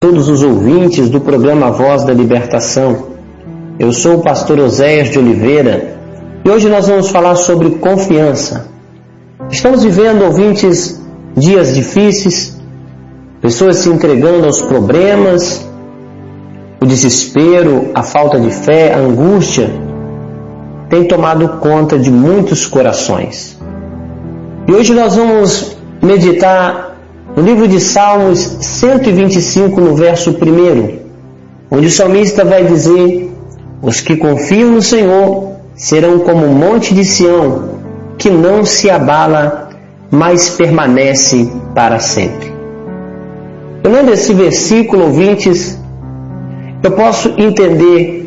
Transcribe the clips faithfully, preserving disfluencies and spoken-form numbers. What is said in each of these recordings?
Todos os ouvintes do programa Voz da Libertação. Eu sou o pastor Oséias de Oliveira e hoje nós vamos falar sobre confiança. Estamos vivendo, ouvintes, dias difíceis, pessoas se entregando aos problemas, o desespero, a falta de fé, a angústia tem tomado conta de muitos corações. E hoje nós vamos meditar no livro de Salmos cento e vinte e cinco, no verso primeiro, onde o salmista vai dizer: os que confiam no Senhor serão como o monte de Sião, que não se abala, mas permanece para sempre. Olhando esse versículo, ouvintes, eu posso entender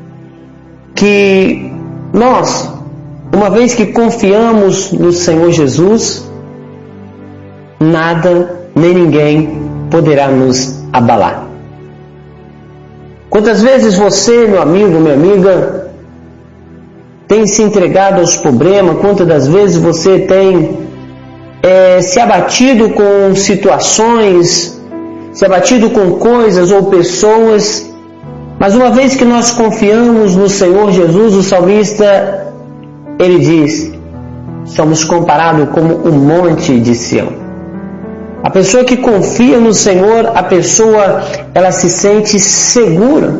que nós, uma vez que confiamos no Senhor Jesus, nada nem ninguém poderá nos abalar. Quantas vezes você, meu amigo, minha amiga, tem se entregado aos problemas? Quantas das vezes você tem é, se abatido com situações, se abatido com coisas ou pessoas? Mas uma vez que nós confiamos no Senhor Jesus, o salmista, ele diz: somos comparados como um monte de Sião. A pessoa que confia no Senhor, a pessoa, ela se sente segura.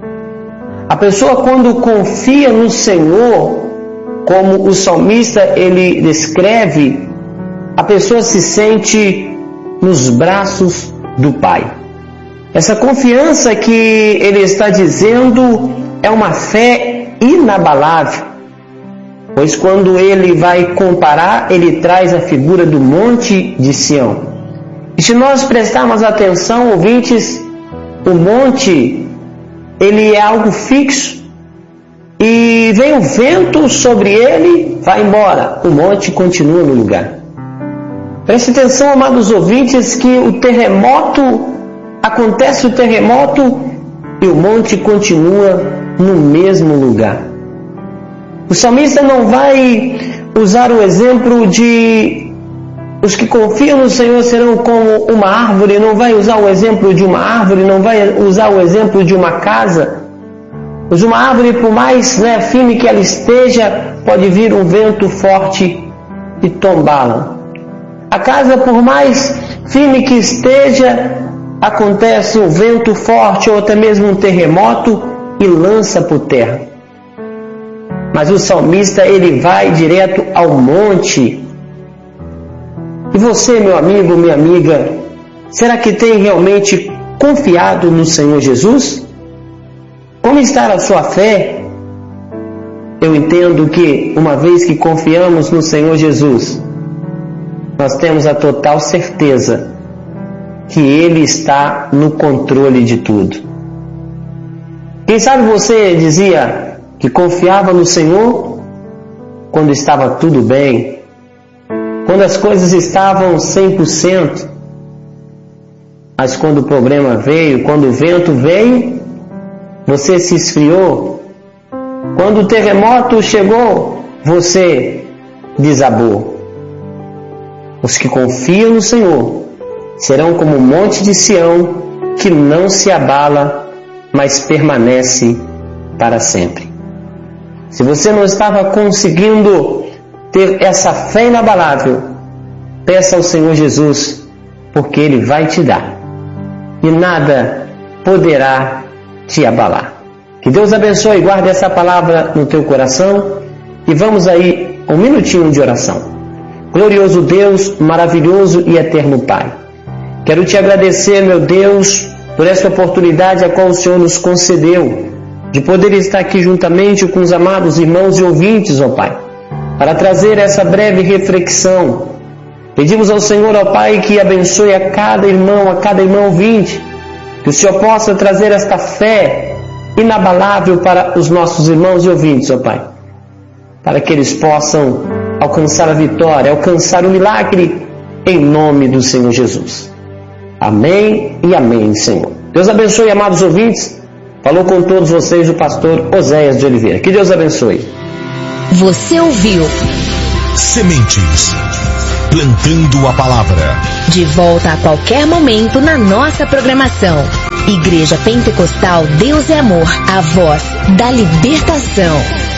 A pessoa, quando confia no Senhor, como o salmista ele descreve, a pessoa se sente nos braços do Pai. Essa confiança que ele está dizendo é uma fé inabalável, pois quando ele vai comparar, ele traz a figura do monte de Sião. E se nós prestarmos atenção, ouvintes, o monte, ele é algo fixo, e vem o vento sobre ele, vai embora, o monte continua no lugar. Preste atenção, amados ouvintes, que o terremoto, acontece o terremoto e o monte continua no mesmo lugar. O salmista não vai usar o exemplo de os que confiam no Senhor serão como uma árvore, não vai usar o exemplo de uma árvore, não vai usar o exemplo de uma casa. Pois uma árvore, por mais né, firme que ela esteja, pode vir um vento forte e tombá-la. A casa, por mais firme que esteja, acontece um vento forte ou até mesmo um terremoto e lança por terra. Mas o salmista, ele vai direto ao monte. E você, meu amigo, minha amiga, será que tem realmente confiado no Senhor Jesus? Como está a sua fé? Eu entendo que, uma vez que confiamos no Senhor Jesus, nós temos a total certeza que Ele está no controle de tudo. Quem sabe você dizia que confiava no Senhor quando estava tudo bem, quando as coisas estavam cem por cento, mas quando o problema veio, quando o vento veio, você se esfriou. Quando o terremoto chegou, você desabou. Os que confiam no Senhor serão como o monte de Sião, que não se abala, mas permanece para sempre. Se você não estava conseguindo ter essa fé inabalável, peça ao Senhor Jesus, porque Ele vai te dar, e nada poderá te abalar. Que Deus abençoe e guarde essa palavra no teu coração, e vamos aí um minutinho de oração. Glorioso Deus, maravilhoso e eterno Pai, quero te agradecer, meu Deus, por essa oportunidade a qual o Senhor nos concedeu, de poder estar aqui juntamente com os amados irmãos e ouvintes, ó Pai, para trazer essa breve reflexão. Pedimos ao Senhor, ó Pai, que abençoe a cada irmão, a cada irmão ouvinte, que o Senhor possa trazer esta fé inabalável para os nossos irmãos e ouvintes, ó Pai, para que eles possam alcançar a vitória, alcançar o milagre, em nome do Senhor Jesus. Amém e amém, Senhor. Deus abençoe, amados ouvintes. Falou com todos vocês o pastor Oséias de Oliveira. Que Deus abençoe. Você ouviu Sementes, plantando a palavra. De volta a qualquer momento na nossa programação. Igreja Pentecostal Deus é Amor, a voz da libertação.